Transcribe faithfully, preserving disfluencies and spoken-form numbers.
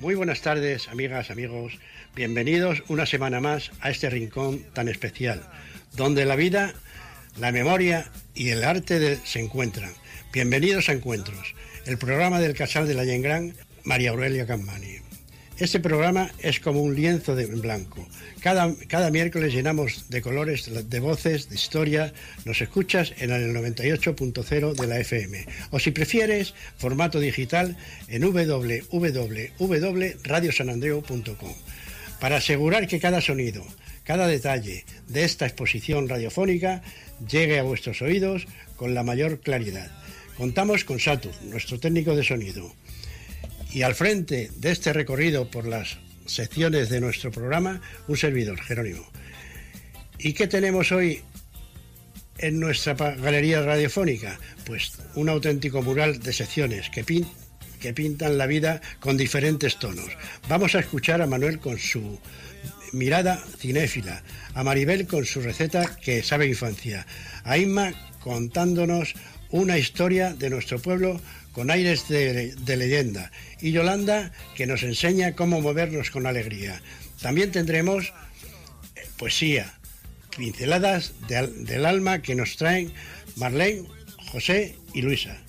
Muy buenas tardes, amigas, amigos. Bienvenidos una semana más a este rincón tan especial, donde la vida, la memoria y el arte de, se encuentran. Bienvenidos a Encuentros, el programa del Casal de la Gent María Aurelia Campmany. Este programa es como un lienzo de blanco. Cada, cada miércoles llenamos de colores, de voces, de historia. Nos escuchas en el noventa y ocho punto cero de la F M. O si prefieres, formato digital en doble u doble u doble u doble u punto radio san andreu punto com. Para asegurar que cada sonido, cada detalle de esta exposición radiofónica llegue a vuestros oídos con la mayor claridad. Contamos con Satur, nuestro técnico de sonido. Y al frente de este recorrido por las secciones de nuestro programa, un servidor, Jerónimo. ¿Y qué tenemos hoy en nuestra galería radiofónica? Pues un auténtico mural de secciones que, pin, que pintan la vida con diferentes tonos. Vamos a escuchar a Manuel con su mirada cinéfila, a Maribel con su receta que sabe infancia, a Inma contándonos una historia de nuestro pueblo con aires de, de leyenda, y Yolanda, que nos enseña cómo movernos con alegría. También tendremos poesía, pinceladas de, del alma que nos traen Marlene, José y Luisa.